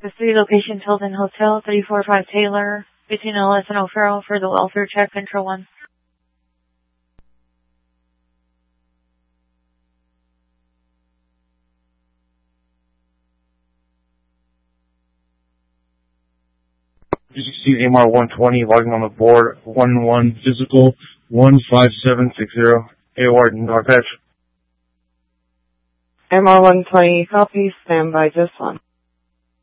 The city location, Tilden Hotel, 345 Taylor, between Ellis and O'Farrell for the welfare check, Control 1. You see AMR 120 logging on the board, 11 physical, 15760, AOR North Edge. MR 120, copy, stand by just one.